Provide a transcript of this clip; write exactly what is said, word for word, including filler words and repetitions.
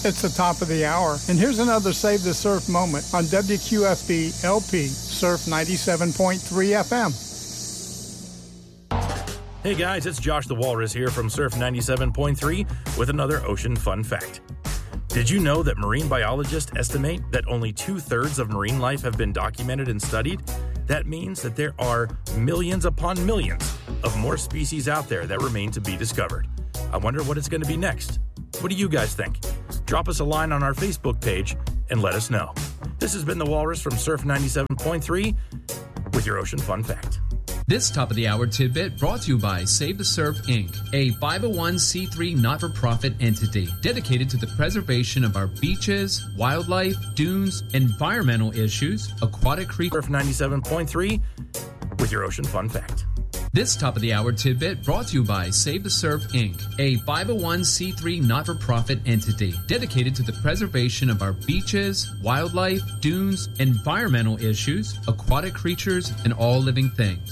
It's the top of the hour, and here's another Save the Surf moment on W Q F B L P Surf ninety-seven point three F M. Hey guys, it's Josh the Walrus here from Surf ninety-seven point three with another ocean fun fact. Did you know that marine biologists estimate that only two-thirds of marine life have been documented and studied? That means that there are millions upon millions of more species out there that remain to be discovered. I wonder what it's going to be next. What do you guys think? Drop us a line on our Facebook page and let us know. This has been the Walrus from Surf ninety-seven point three with your ocean fun fact. This top-of-the-hour tidbit brought to you by Save the Surf, Incorporated, a five oh one c three not-for-profit entity dedicated to the preservation of our beaches, wildlife, dunes, environmental issues, aquatic creatures. Surf ninety-seven point three with your ocean fun fact. This top-of-the-hour tidbit brought to you by Save the Surf, Incorporated, a five oh one c three not-for-profit entity dedicated to the preservation of our beaches, wildlife, dunes, environmental issues, aquatic creatures, and all living things.